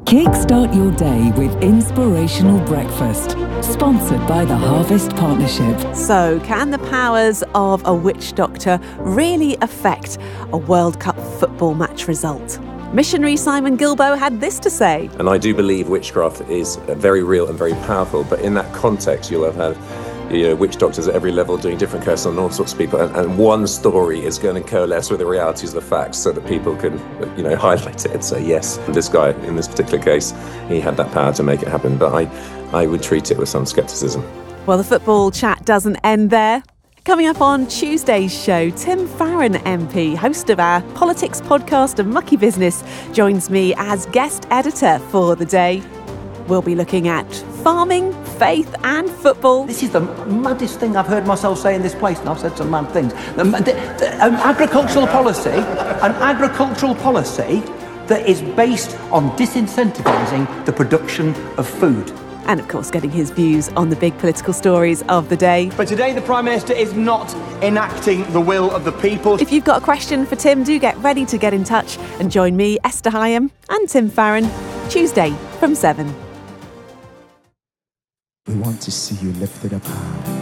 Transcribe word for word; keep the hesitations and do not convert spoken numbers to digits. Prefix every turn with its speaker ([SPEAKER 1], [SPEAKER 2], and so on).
[SPEAKER 1] Kickstart your day with inspirational breakfast. Sponsored by the Harvest Partnership.
[SPEAKER 2] So, can the powers of a witch doctor really affect a World Cup football match result? Missionary Simon Guilbeault had this to say.
[SPEAKER 3] And I do believe witchcraft is very real and very powerful, but in that context you'll have had you know, witch doctors at every level doing different curses on all sorts of people, and, and one story is going to coalesce with the realities of the facts so that people can, you know, highlight it and say, yes, this guy, in this particular case, he had that power to make it happen. But I, I would treat it with some scepticism.
[SPEAKER 2] Well, the football chat doesn't end there. Coming up on Tuesday's show, Tim Farron M P, host of our politics podcast and Mucky Business, joins me as guest editor for the day. We'll be looking at farming, faith and football.
[SPEAKER 4] This is the maddest thing I've heard myself say in this place, and I've said some mad things. The, the, the, an agricultural policy, an agricultural policy that is based on disincentivising the production of food.
[SPEAKER 2] And of course, getting his views on the big political stories of the day.
[SPEAKER 5] But today the Prime Minister is not enacting the will of the people.
[SPEAKER 2] If you've got a question for Tim, do get ready to get in touch and join me, Esther Hyam, and Tim Farron, Tuesday from seven.
[SPEAKER 6] We want to see you lifted up high.